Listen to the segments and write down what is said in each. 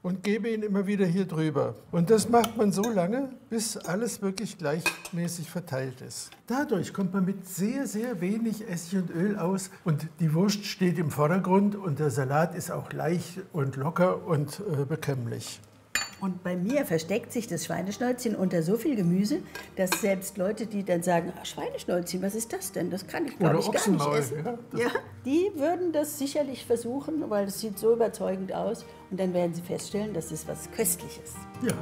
und gebe ihn immer wieder hier drüber. Und das macht man so lange, bis alles wirklich gleichmäßig verteilt ist. Dadurch kommt man mit sehr, sehr wenig Essig und Öl aus und die Wurst steht im Vordergrund und der Salat ist auch leicht und locker und bekömmlich. Und bei mir versteckt sich das Schweineschnäuzchen unter so viel Gemüse, dass selbst Leute, die dann sagen, ach, Schweineschnäuzchen, was ist das denn? Das kann ich, glaube ich, gar nicht essen. Ja, die würden das sicherlich versuchen, weil es sieht so überzeugend aus. Und dann werden sie feststellen, das ist was Köstliches. Ja.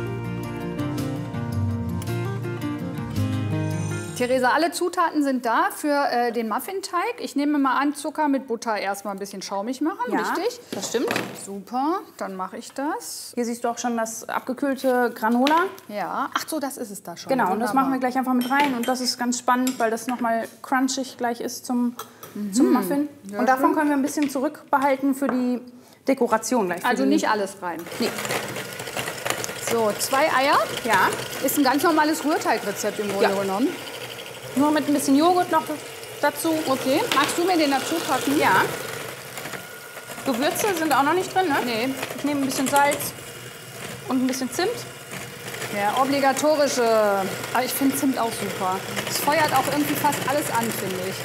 Theresa, alle Zutaten sind da für den Muffinteig. Ich nehme mal an, Zucker mit Butter erstmal ein bisschen schaumig machen, Ja, richtig? das stimmt. Super, dann mache ich das. Hier siehst du auch schon das abgekühlte Granola. Ja, ach so, das ist es da schon. Genau, und Wunderbar. das machen wir gleich einfach mit rein. Und das ist ganz spannend, weil das nochmal crunchig gleich ist zum Muffin. Ja, und davon können wir ein bisschen zurückbehalten für die Dekoration gleich. Also nicht alles rein. Nee. So, 2 Eier. Ja, Ist ein ganz normales Rührteigrezept im Grunde genommen. nur mit ein bisschen Joghurt noch dazu. Okay, magst du mir den dazu packen? Ja. Gewürze sind auch noch nicht drin, ne? Nee. Ich nehme ein bisschen Salz und ein bisschen Zimt. Der obligatorische. Aber ich finde Zimt auch super. Es feuert auch irgendwie fast alles an, finde ich.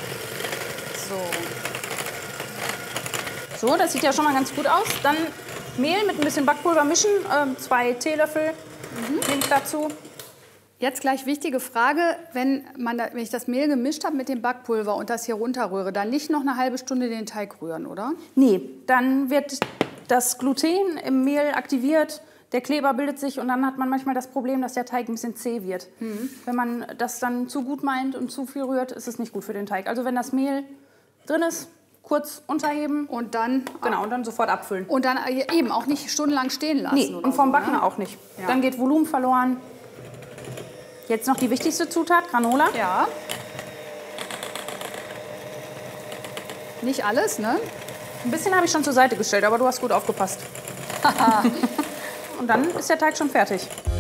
So. So, das sieht ja schon mal ganz gut aus. Dann Mehl mit ein bisschen Backpulver mischen. 2 Teelöffel nehme ich dazu. Jetzt gleich wichtige Frage, wenn ich das Mehl gemischt habe mit dem Backpulver und das hier runterrühre, dann nicht noch eine halbe Stunde den Teig rühren, oder? Nee, dann wird das Gluten im Mehl aktiviert, der Kleber bildet sich und dann hat man manchmal das Problem, dass der Teig ein bisschen zäh wird. Wenn man das dann zu gut meint und zu viel rührt, ist es nicht gut für den Teig. Also wenn das Mehl drin ist, kurz unterheben und dann genau, und dann sofort abfüllen. Und dann eben auch nicht stundenlang stehen lassen. Nee, oder und vom so, Backen ne? auch nicht. Ja. Dann geht Volumen verloren. Jetzt noch die wichtigste Zutat, Granola. Ja. Nicht alles, ne? Ein bisschen habe ich schon zur Seite gestellt, aber du hast gut aufgepasst. Und dann ist der Teig schon fertig.